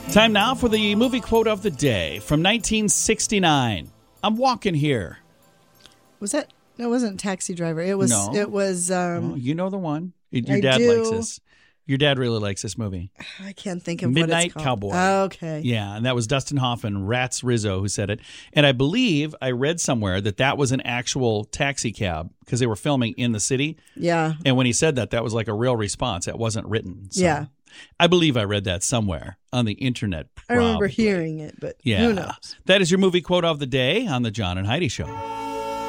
Time now for the movie quote of the day from 1969. I'm walking here. Was that? No, it wasn't Taxi Driver. It was. No. It was. Oh, you know the one. Your I dad do. likes this. Your dad really likes this movie. I can't think of Midnight what it's called. Cowboy. Oh, okay. Yeah, and that was Dustin Hoffman, Rats Rizzo, who said it. And I believe I read somewhere that was an actual taxi cab because they were filming in the city. Yeah. And when he said that was like a real response. That wasn't written. So Yeah. I believe I read that somewhere on the internet. I remember probably. hearing it, but Yeah. who knows? That is your movie quote of the day on the John and Heidi Show.